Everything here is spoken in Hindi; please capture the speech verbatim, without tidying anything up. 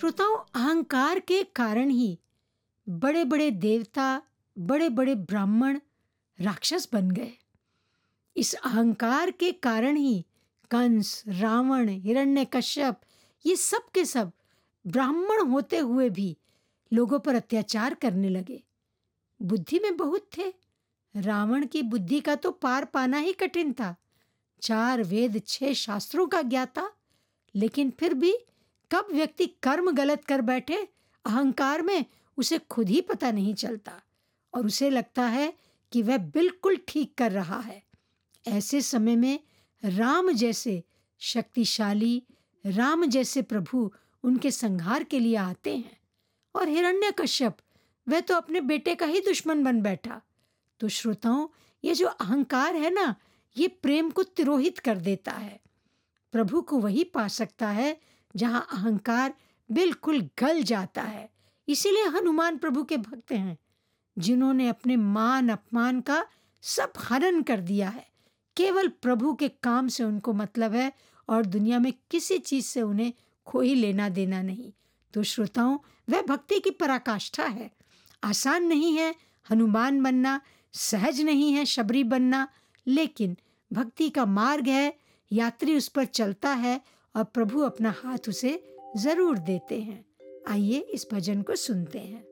श्रोताओं, अहंकार के कारण ही बड़े बड़े देवता, बड़े बड़े ब्राह्मण राक्षस बन गए। इस अहंकार के कारण ही कंस, रावण, हिरण्यकश्यप, ये सब के सब ब्राह्मण होते हुए भी लोगों पर अत्याचार करने लगे। बुद्धि में बहुत थे। रावण की बुद्धि का तो पार पाना ही कठिन था। चार वेद, छह शास्त्रों का ज्ञाता, लेकिन फिर भी कब व्यक्ति कर्म गलत कर बैठे, अहंकार में उसे खुद ही पता नहीं चलता और उसे लगता है कि वह बिल्कुल ठीक कर रहा है। ऐसे समय में राम जैसे शक्तिशाली, राम जैसे प्रभु उनके संहार के लिए आते हैं। और हिरण्यकश्यप, वह तो अपने बेटे का ही दुश्मन बन बैठा। तो श्रोताओं, ये जो अहंकार है ना, ये प्रेम को तिरोहित कर देता है। प्रभु को वही पा सकता है जहां अहंकार बिल्कुल गल जाता है। इसीलिए हनुमान प्रभु के भक्त हैं, जिन्होंने अपने मान अपमान का सब हनन कर दिया है। केवल प्रभु के काम से उनको मतलब है और दुनिया में किसी चीज से उन्हें कोई लेना देना नहीं। तो श्रोताओं, वह भक्ति की पराकाष्ठा है। आसान नहीं है हनुमान बनना, सहज नहीं है शबरी बनना, लेकिन भक्ति का मार्ग है। यात्री उस पर चलता है और प्रभु अपना हाथ उसे जरूर देते हैं। आइए इस भजन को सुनते हैं।